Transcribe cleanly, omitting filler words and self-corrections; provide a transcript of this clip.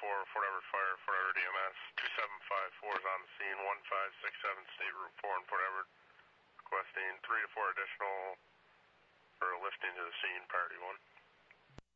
Fort Edward Fire, Fort Edward EMS. 2754 is on the scene, 1567 State Route 4 in Fort Edward. Requesting 3 to 4 additional for lifting to the scene, priority 1.